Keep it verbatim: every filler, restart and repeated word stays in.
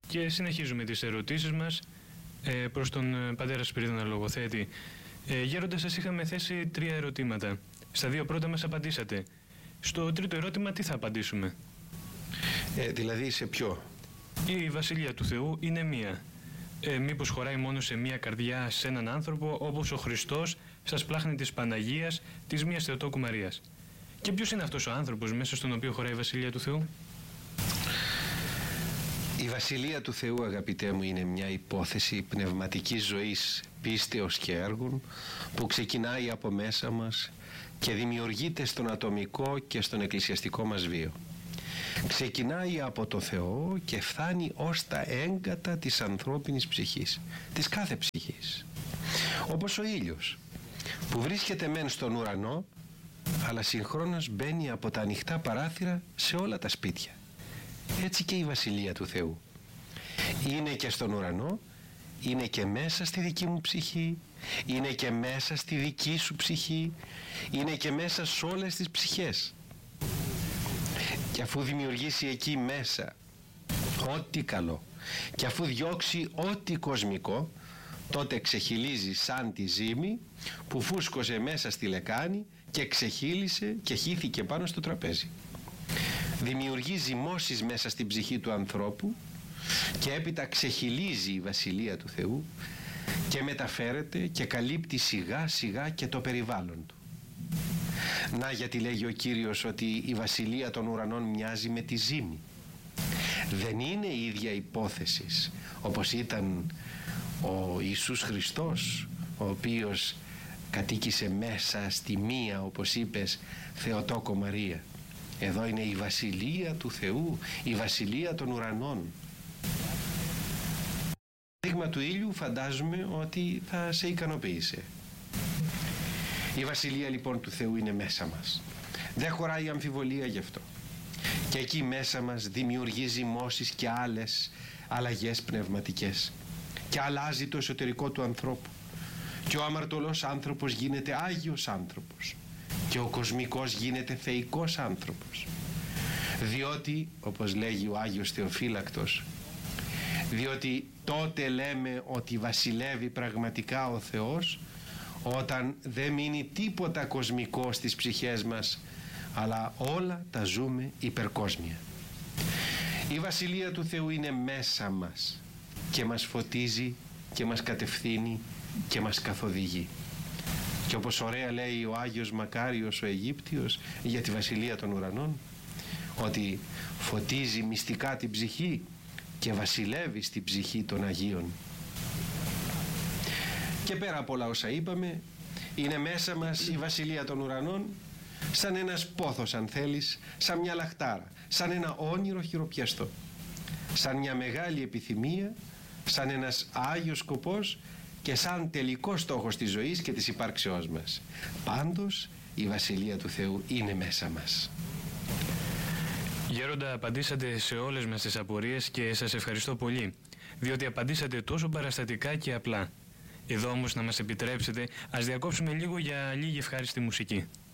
Και συνεχίζουμε τις ερωτήσεις μας ε, προς τον πατέρα Σπυρίδωνα Λογοθέτη. Ε, Γέροντα, σας είχαμε θέσει τρία ερωτήματα. Στα δύο πρώτα μας απαντήσατε. Στο τρίτο ερώτημα τι θα απαντήσουμε? Ε, δηλαδή σε ποιο? Η Βασιλεία του Θεού είναι μία. Ε, μήπως χωράει μόνο σε μία καρδιά, σε έναν άνθρωπο, όπως ο Χριστός στα σπλάχνη της Παναγίας, της μίας Θεοτόκου Μαρίας? Και ποιος είναι αυτός ο άνθρωπος μέσα στον οποίο χωράει η Βασιλεία του Θεού? Η Βασιλεία του Θεού, αγαπητέ μου, είναι μια υπόθεση πνευματικής ζωής, πίστεως και έργων, που ξεκινάει από μέσα μας και δημιουργείται στον ατομικό και στον εκκλησιαστικό μας βίο. Ξεκινάει από το Θεό και φτάνει ως τα έγκατα της ανθρώπινης ψυχής, της κάθε ψυχής. Όπως ο ήλιος, που βρίσκεται μεν στον ουρανό, αλλά συγχρόνως μπαίνει από τα ανοιχτά παράθυρα σε όλα τα σπίτια. Έτσι και η Βασιλεία του Θεού είναι και στον ουρανό, είναι και μέσα στη δική μου ψυχή, είναι και μέσα στη δική σου ψυχή, είναι και μέσα σε όλες τις ψυχές. Και αφού δημιουργήσει εκεί μέσα ό,τι καλό και αφού διώξει ό,τι κοσμικό, τότε ξεχυλίζει σαν τη ζύμη που φούσκωσε μέσα στη λεκάνη και ξεχύλισε και χύθηκε πάνω στο τραπέζι. Δημιουργεί ζυμώσεις μέσα στην ψυχή του ανθρώπου και έπειτα ξεχυλίζει η Βασιλεία του Θεού και μεταφέρεται και καλύπτει σιγά σιγά και το περιβάλλον του. Να γιατί λέγει ο Κύριος ότι η Βασιλεία των ουρανών μοιάζει με τη ζύμη. Δεν είναι η ίδια υπόθεση όπως ήταν ο Ιησούς Χριστός, ο οποίος κατοίκησε μέσα στη μία, όπως είπες, Θεοτόκο Μαρία. Εδώ είναι η Βασιλεία του Θεού, η Βασιλεία των ουρανών. Το δείγμα του ήλιου φαντάζομαι ότι θα σε ικανοποίησε. Η Βασιλεία λοιπόν του Θεού είναι μέσα μας. Δεν χωράει αμφιβολία γι' αυτό. Και εκεί μέσα μας δημιουργεί ζυμώσεις και άλλες αλλαγές πνευματικές. Και αλλάζει το εσωτερικό του ανθρώπου. Και ο αμαρτωλός άνθρωπος γίνεται Άγιος άνθρωπος. Και ο κοσμικός γίνεται θεϊκός άνθρωπος. Διότι, όπως λέγει ο Άγιος Θεοφύλακτος, διότι τότε λέμε ότι βασιλεύει πραγματικά ο Θεός όταν δεν μείνει τίποτα κοσμικό στις ψυχές μας, αλλά όλα τα ζούμε υπερκόσμια. Η Βασιλεία του Θεού είναι μέσα μας και μας φωτίζει και μας κατευθύνει και μας καθοδηγεί. Και όπως ωραία λέει ο Άγιος Μακάριος ο Αιγύπτιος για τη Βασιλεία των ουρανών, ότι φωτίζει μυστικά την ψυχή και βασιλεύει στην ψυχή των Αγίων. Και πέρα από όλα όσα είπαμε, είναι μέσα μας η Βασιλεία των ουρανών σαν ένας πόθος, αν θέλεις, σαν μια λαχτάρα, σαν ένα όνειρο χειροπιαστό, σαν μια μεγάλη επιθυμία, σαν ένας Άγιος σκοπός και σαν τελικό στόχος της ζωής και της υπάρξεώς μας. Πάντως η Βασιλεία του Θεού είναι μέσα μας. Γέροντα, απαντήσατε σε όλες μας τις απορίες και σας ευχαριστώ πολύ, διότι απαντήσατε τόσο παραστατικά και απλά. Εδώ όμως, να μας επιτρέψετε, ας διακόψουμε λίγο για λίγη ευχάριστη μουσική.